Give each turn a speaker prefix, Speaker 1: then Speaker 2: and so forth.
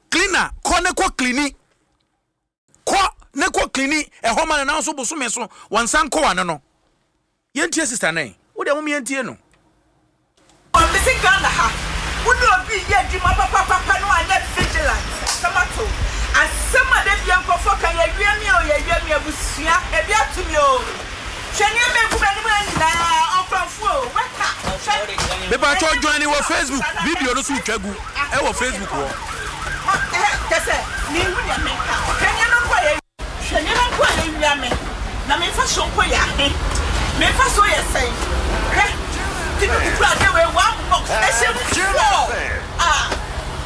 Speaker 1: cleaner kone ko cleani ko ne ko cleani e ho ma na so bosome so wansan ko wane no yentie sister nai wo de mo yentie no
Speaker 2: on the Ghana ha would not be yet you papa no and vigilant tomato and some of them young for can you hear me or you hear me abusia e bia to me o sheni me ku be ni na ofranfo weka
Speaker 1: be ba cho join ni wo Facebook video no su twagu e wo Facebook wo
Speaker 2: kese ni wu ya me ka sheni no ko ye wi me na me fa so ko ya me fa so ye sei Timu kura de we one box.